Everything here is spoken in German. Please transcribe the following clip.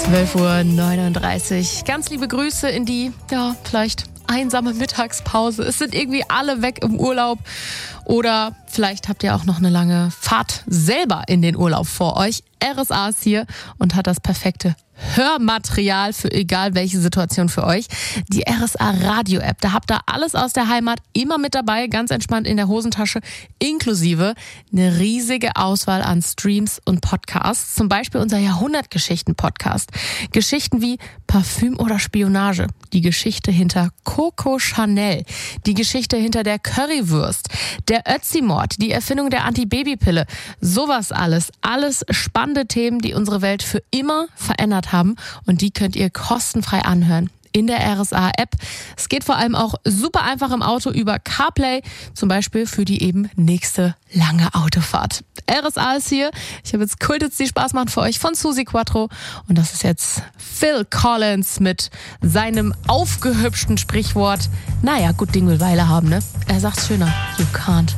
12:39 Uhr. Ganz liebe Grüße in die, vielleicht einsame Mittagspause. Es sind irgendwie alle weg im Urlaub. Oder vielleicht habt ihr auch noch eine lange Fahrt selber in den Urlaub vor euch. RSA ist hier und hat das perfekte Hörmaterial für egal welche Situation für euch. Die RSA Radio App, da habt ihr alles aus der Heimat immer mit dabei, ganz entspannt in der Hosentasche, inklusive eine riesige Auswahl an Streams und Podcasts. Zum Beispiel unser Jahrhundertgeschichten-Podcast. Geschichten wie Parfüm oder Spionage, die Geschichte hinter Coco Chanel, die Geschichte hinter der Currywurst, der Ötzi-Mord, die Erfindung der Antibabypille, sowas alles spannende Themen, die unsere Welt für immer verändert haben, und die könnt ihr kostenfrei anhören in der RSA-App. Es geht vor allem auch super einfach im Auto über CarPlay, zum Beispiel für die eben nächste lange Autofahrt. RSA ist hier. Ich habe jetzt Kultits, die Spaß machen für euch von Susi Quattro, und das ist jetzt Phil Collins mit seinem aufgehübschten Sprichwort, naja, gut Ding will Weile haben, ne? Er sagt's schöner, you can't